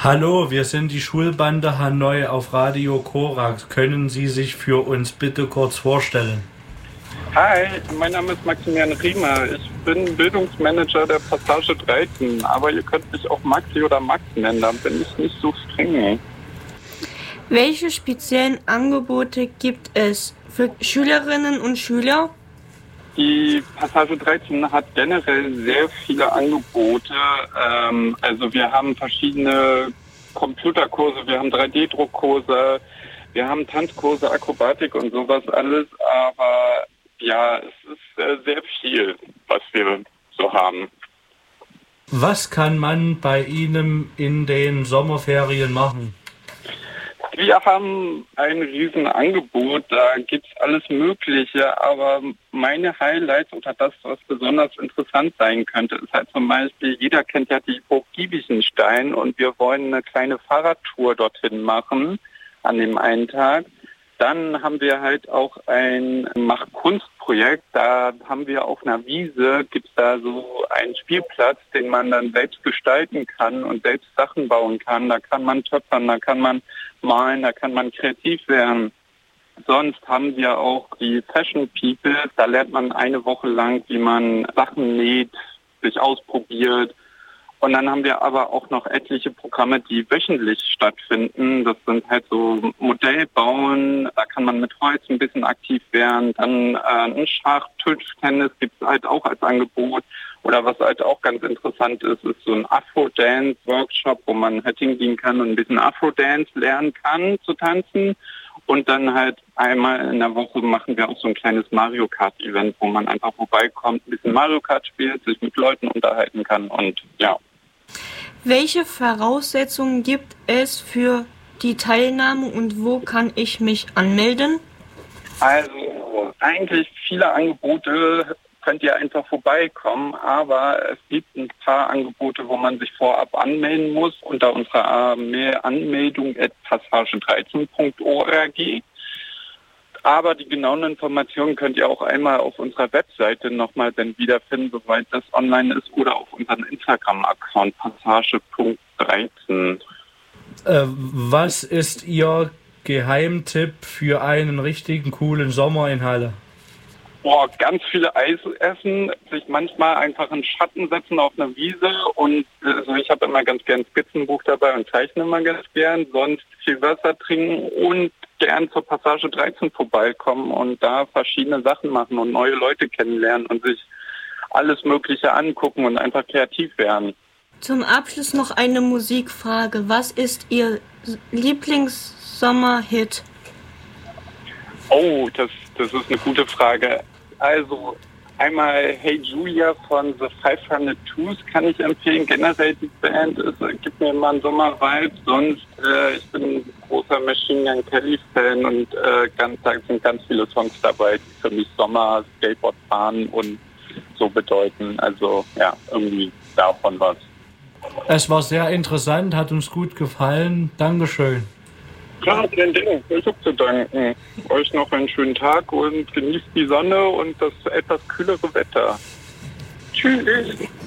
Hallo, wir sind die Schulbande Hanoi auf Radio Korax. Können Sie sich für uns bitte kurz vorstellen? Hi, mein Name ist Maximilian Riemer. Ich bin Bildungsmanager der Passage 13, aber ihr könnt mich auch Maxi oder Max nennen, da bin ich nicht so streng. Welche speziellen Angebote gibt es für Schülerinnen und Schüler? Die Passage 13 hat generell sehr viele Angebote. Also wir haben verschiedene Computerkurse, wir haben 3D-Druckkurse, wir haben Tanzkurse, Akrobatik und sowas alles. Aber ja, es ist sehr viel, was wir so haben. Was kann man bei Ihnen in den Sommerferien machen? Wir haben ein Riesenangebot, da gibt's alles Mögliche, aber meine Highlights oder das, was besonders interessant sein könnte, ist halt zum Beispiel, jeder kennt ja die Burg Giebichenstein und wir wollen eine kleine Fahrradtour dorthin machen an dem einen Tag. Dann haben wir halt auch ein Mach-Kunst-Projekt, da haben wir auf einer Wiese, gibt's da so einen Spielplatz, den man dann selbst gestalten kann und selbst Sachen bauen kann. Da kann man töpfern, da kann man malen, da kann man kreativ werden. Sonst haben wir auch die Fashion People, da lernt man eine Woche lang, wie man Sachen näht, sich ausprobiert. Und dann haben wir aber auch noch etliche Programme, die wöchentlich stattfinden. Das sind halt so Modellbauen, da kann man mit Holz ein bisschen aktiv werden. Dann ein Schach, Tischtennis gibt es halt auch als Angebot. Oder was halt auch ganz interessant ist, ist so ein Afro-Dance-Workshop, wo man halt hingehen kann und ein bisschen Afro-Dance lernen kann zu tanzen. Und dann halt einmal in der Woche machen wir auch so ein kleines Mario Kart-Event, wo man einfach vorbeikommt, ein bisschen Mario Kart spielt, sich mit Leuten unterhalten kann und ja. Welche Voraussetzungen gibt es für die Teilnahme und wo kann ich mich anmelden? Also eigentlich viele Angebote könnt ihr einfach vorbeikommen, aber es gibt ein paar Angebote, wo man sich vorab anmelden muss unter unserer Anmeldung@passage13.org. Aber die genauen Informationen könnt ihr auch einmal auf unserer Webseite nochmal dann wiederfinden, soweit das online ist, oder auf unserem Instagram-Account passage.13. Was ist Ihr Geheimtipp für einen richtigen coolen Sommer in Halle? Boah, ganz viele Eis essen, sich manchmal einfach in Schatten setzen auf einer Wiese und also ich habe immer ganz gern ein Skizzenbuch dabei und zeichne immer ganz gern, sonst viel Wasser trinken und gern zur Passage 13 vorbeikommen und da verschiedene Sachen machen und neue Leute kennenlernen und sich alles Mögliche angucken und einfach kreativ werden. Zum Abschluss noch eine Musikfrage. Was ist Ihr Lieblings-Sommerhit? Oh, das ist eine gute Frage. Also einmal Hey Julia von The 500 Twos kann ich empfehlen. Generell die Band gibt mir immer einen Sommervibe. Sonst, ich bin ein großer Machine Gun Kelly Fan und da sind ganz viele Songs dabei, die für mich Sommer, Skateboard fahren und so bedeuten. Also ja, irgendwie davon was. Es war sehr interessant, hat uns gut gefallen. Dankeschön. Klar, kein Ding. Ich habe zu danken. Euch noch einen schönen Tag und genießt die Sonne und das etwas kühlere Wetter. Tschüss.